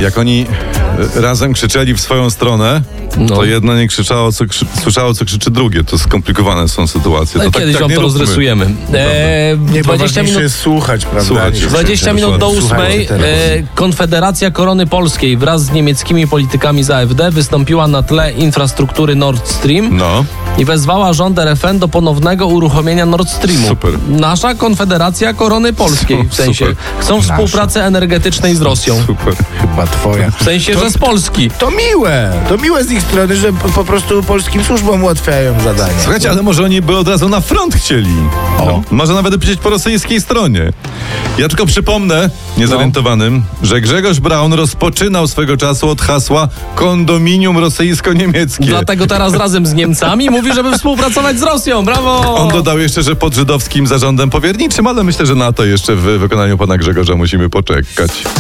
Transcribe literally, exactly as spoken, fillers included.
jak oni e, razem krzyczeli w swoją stronę, No. to jedno nie krzyczało, co krzy, słyszało, co krzyczy drugie. To skomplikowane są sytuacje. No To tak- kiedyś tak wam nie to róbmy. rozrysujemy. E, Nie, dwadzieścia minut, jest słuchać, prawda? Słuchać. Nie dwadzieścia minut do Słuchajcie ósmej. teraz. E, Konfederacja Korony Polskiej wraz z niemieckimi politykami z A F D wystąpiła na tle infrastruktury Nord Stream No, i wezwała rząd R F N do ponownego uruchomienia Nord Streamu. Super. Nasza Konfederacja Korony Polskiej, w sensie Super. chcą współpracy energetycznej z Rosją. super. Chyba twoja. W sensie, że z Polski. To miłe. To miłe z ich strony, że po, po prostu polskim służbom ułatwiają zadania. Słuchajcie, ale może oni by od razu na front chcieli. No. Może nawet powiedzieć po rosyjskiej stronie. Ja tylko przypomnę niezorientowanym, że Grzegorz Braun rozpoczynał swego czasu od hasła kondominium rosyjsko-niemieckie. Dlatego teraz razem z Niemcami mówi, żeby współpracować z Rosją. Brawo! On dodał jeszcze, że pod żydowskim zarządem powierniczym, ale myślę, że na to jeszcze w wykonaniu pana Grzegorza musimy poczekać.